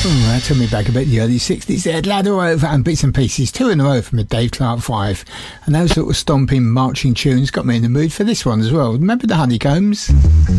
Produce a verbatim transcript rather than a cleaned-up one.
Oh, that took me back a bit in the early sixties. They had Ladder Over and Bits and Pieces, two in a row from the Dave Clark Five. And those sort of stomping, marching tunes got me in the mood for this one as well. Remember the Honeycombs?